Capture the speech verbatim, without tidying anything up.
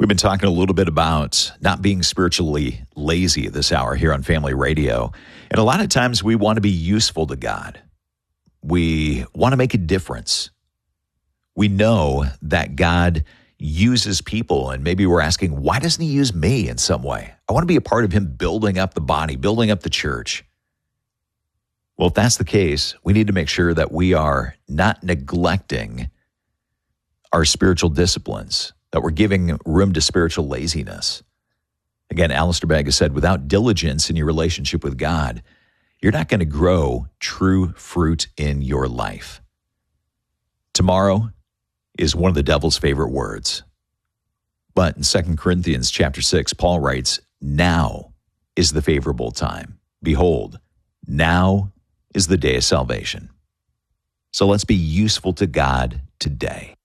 We've been talking a little bit about not being spiritually lazy this hour here on Family Radio. And a lot of times we want to be useful to God. We want to make a difference. We know that God uses people, and maybe we're asking, why doesn't he use me in some way? I want to be a part of him building up the body, building up the church. Well, if that's the case, we need to make sure that we are not neglecting our spiritual disciplines, that we're giving room to spiritual laziness. Again, Alistair Begg has said, without diligence in your relationship with God, you're not going to grow true fruit in your life. Tomorrow is one of the devil's favorite words. But in Second Corinthians chapter six, Paul writes, now is the favorable time. Behold, now is the day of salvation. So let's be useful to God today.